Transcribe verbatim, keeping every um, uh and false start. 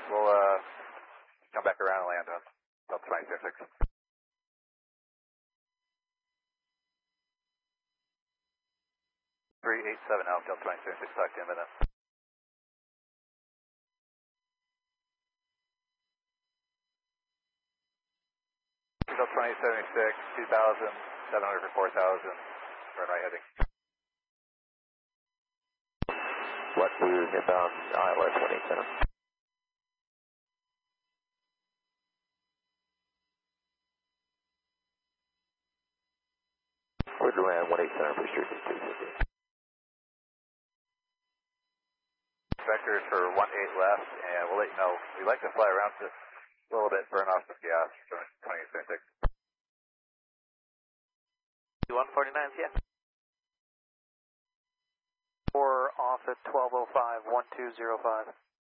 We'll uh, come back around and land on Delta twenty seventy-six. three eight seven Alpha, Delta twenty seventy-six, talk to you in a minute. Delta twenty seventy-six, two thousand, seven hundred for four thousand, runway heading. What blue inbound Iowa twenty center. We're to land one eight center for restricted two fifty. Vectors for one eight left, and we'll let you know. We like to fly around just a little bit, burn off some gas, twenty seventy-six. one forty-nine, yeah. Four off at twelve oh five, one two zero five.